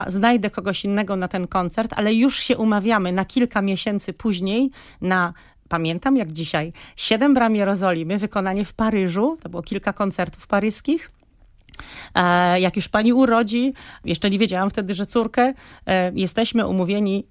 znajdę kogoś innego na ten koncert, ale już się umawiamy na kilka miesięcy później na, pamiętam jak dzisiaj, 7 bram Jerozolimy, wykonanie w Paryżu, to było kilka koncertów paryskich. Jak już pani urodzi, jeszcze nie wiedziałam wtedy, że córkę, jesteśmy umówieni,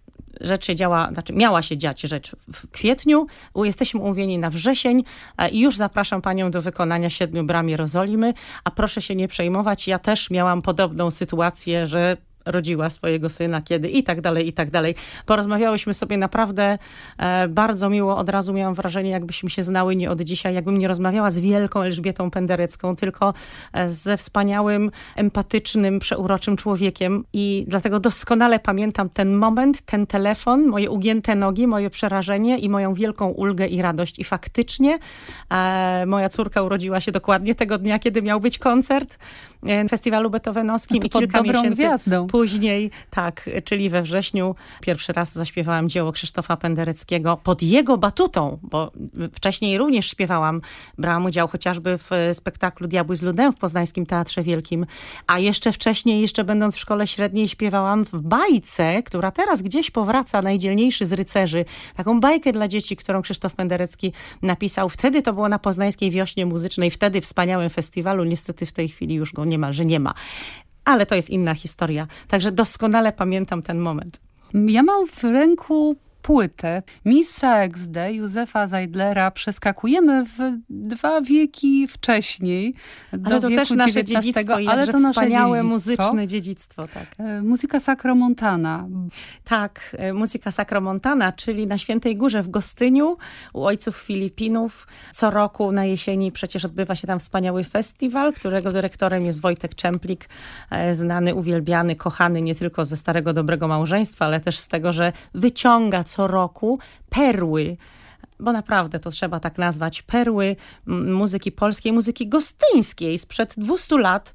miała się dziać rzecz w kwietniu, jesteśmy umówieni na wrzesień i już zapraszam panią do wykonania 7 bram Jerozolimy, a proszę się nie przejmować, ja też miałam podobną sytuację, że rodziła swojego syna, kiedy i tak dalej, i tak dalej. Porozmawiałyśmy sobie naprawdę bardzo miło. Od razu miałam wrażenie, jakbyśmy się znały nie od dzisiaj, jakbym nie rozmawiała z wielką Elżbietą Penderecką, tylko ze wspaniałym, empatycznym, przeuroczym człowiekiem. I dlatego doskonale pamiętam ten moment, ten telefon, moje ugięte nogi, moje przerażenie i moją wielką ulgę i radość. I faktycznie moja córka urodziła się dokładnie tego dnia, kiedy miał być koncert w festiwalu beethovenowskim i kilka miesięcy później, tak, czyli we wrześniu pierwszy raz zaśpiewałam dzieło Krzysztofa Pendereckiego pod jego batutą, bo wcześniej również śpiewałam, brałam udział chociażby w spektaklu Diabły z Ludem w Poznańskim Teatrze Wielkim, a jeszcze wcześniej, jeszcze będąc w szkole średniej, śpiewałam w bajce, która teraz gdzieś powraca, Najdzielniejszy z rycerzy, taką bajkę dla dzieci, którą Krzysztof Penderecki napisał. Wtedy to było na Poznańskiej Wiośnie Muzycznej, wtedy wspaniałym festiwalu, niestety w tej chwili już go niemalże nie ma. Ale to jest inna historia. Także doskonale pamiętam ten moment. Ja mam w ręku płytę Missa XD Józefa Zajdlera. Przeskakujemy w 2 wieki wcześniej. Ale to też nasze dziedzictwo, ale to wspaniałe muzyczne dziedzictwo. Tak. Muzyka Sacromontana. Tak, muzyka Sacromontana, czyli na Świętej Górze w Gostyniu u ojców Filipinów. Co roku na jesieni przecież odbywa się tam wspaniały festiwal, którego dyrektorem jest Wojtek Czemplik, znany, uwielbiany, kochany nie tylko ze Starego Dobrego Małżeństwa, ale też z tego, że wyciąga co roku perły, bo naprawdę to trzeba tak nazwać, perły muzyki polskiej, muzyki gostyńskiej sprzed 200 lat,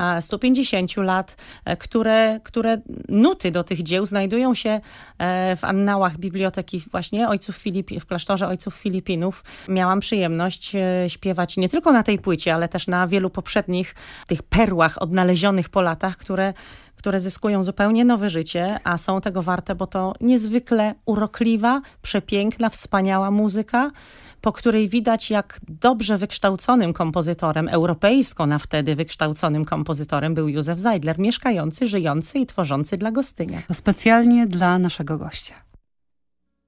150 lat, które nuty do tych dzieł znajdują się w annałach biblioteki właśnie w klasztorze Ojców Filipinów. Miałam przyjemność śpiewać nie tylko na tej płycie, ale też na wielu poprzednich tych perłach odnalezionych po latach, które zyskują zupełnie nowe życie, a są tego warte, bo to niezwykle urokliwa, przepiękna, wspaniała muzyka, po której widać, jak dobrze wykształconym kompozytorem, europejsko na wtedy wykształconym kompozytorem był Józef Zajdler, mieszkający, żyjący i tworzący dla Gostynia. To specjalnie dla naszego gościa.